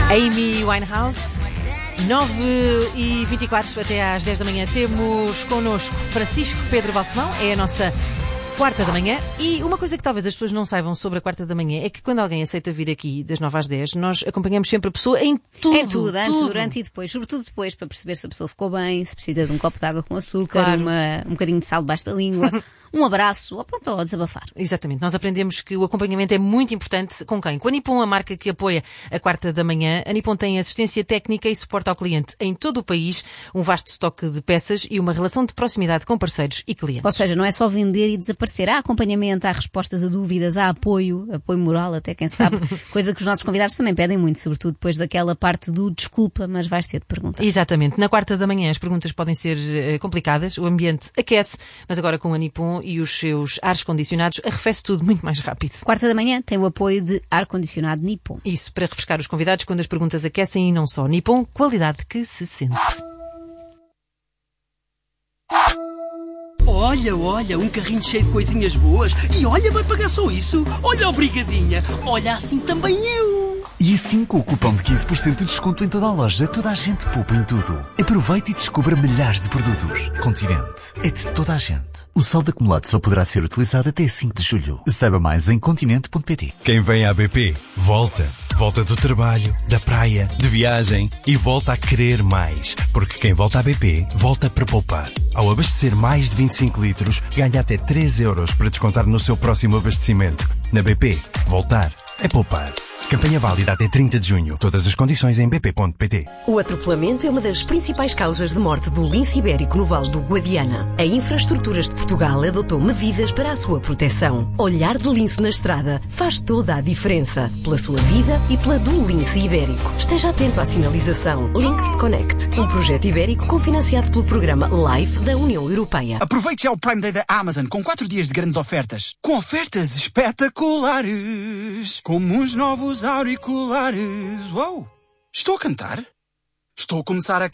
Amy Winehouse, 9h24 até às 10 da manhã. Temos connosco Francisco Pedro Balsemão, é a nossa quarta da manhã. E uma coisa que talvez as pessoas não saibam sobre a quarta da manhã é que quando alguém aceita vir aqui das 9 às 10, nós acompanhamos sempre a pessoa em tudo. Em tudo, antes, durante e depois. Sobretudo depois, para perceber se a pessoa ficou bem, se precisa de um copo de água com açúcar, Claro. um bocadinho de sal debaixo da língua, um abraço, ou pronto, ou a desabafar. Exatamente. Nós aprendemos que o acompanhamento é muito importante. Com quem? Com a Nippon, a marca que apoia a quarta da manhã. A Nippon tem assistência técnica e suporte ao cliente em todo o país, um vasto estoque de peças e uma relação de proximidade com parceiros e clientes. Ou seja, não é só vender e desaparecer. Há acompanhamento, há respostas a dúvidas, há apoio moral até, quem sabe. Coisa que os nossos convidados também pedem muito, sobretudo depois daquela parte do desculpa, mas vais ter de perguntar. Exatamente. Na quarta da manhã as perguntas podem ser complicadas, o ambiente aquece, mas agora com a Nippon e os seus ares condicionados arrefece tudo muito mais rápido. Quarta da manhã tem o apoio de ar-condicionado Nippon. Isso, para refrescar os convidados quando as perguntas aquecem e não só. Nippon, qualidade que se sente. Olha, um carrinho cheio de coisinhas boas. E olha, vai pagar só isso. Olha a brigadinha. Olha, assim também eu. E assim, com o cupom de 15% de desconto em toda a loja, toda a gente poupa em tudo. Aproveite e descubra milhares de produtos. Continente é de toda a gente. O saldo acumulado só poderá ser utilizado até 5 de julho. Saiba mais em continente.pt. Quem vem à BP, volta. Volta do trabalho, da praia, de viagem e volta a querer mais. Porque quem volta à BP, volta para poupar. Ao abastecer mais de 25 litros, ganha até 3 euros para descontar no seu próximo abastecimento. Na BP, voltar é poupar. Campanha válida até 30 de junho. Todas as condições em bp.pt. O atropelamento é uma das principais causas de morte do lince ibérico no Vale do Guadiana. A Infraestruturas de Portugal adotou medidas para a sua proteção. Olhar de lince na estrada faz toda a diferença. Pela sua vida e pela do lince ibérico. Esteja atento à sinalização Links Connect, um projeto ibérico cofinanciado pelo programa LIFE da União Europeia. Aproveite já o Prime Day da Amazon com 4 dias de grandes ofertas. Com ofertas espetaculares. Como os novos auriculares. Uou! Estou a cantar? Estou a começar a